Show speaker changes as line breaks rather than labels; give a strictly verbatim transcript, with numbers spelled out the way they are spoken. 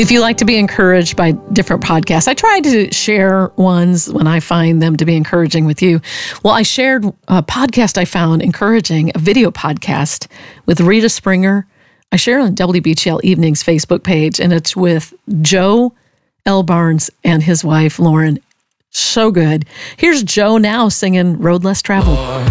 If you like to be encouraged by different podcasts, I try to share ones when I find them to be encouraging with you. Well, I shared a podcast I found encouraging, a video podcast with Rita Springer. I share it on W B G L Evenings Facebook page, and it's with Joe L. Barnes and his wife, Lauren. So good. Here's Joe now singing Road Less Traveled.